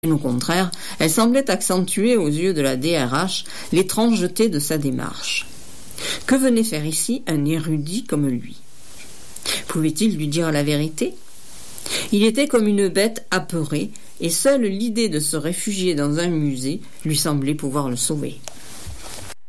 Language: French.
Au contraire, elle semblait accentuer aux yeux de la DRH l'étrangeté de sa démarche. Que venait faire ici un érudit comme lui? Pouvait-il lui dire la vérité? Il était comme une bête apeurée, et seule l'idée de se réfugier dans un musée lui semblait pouvoir le sauver.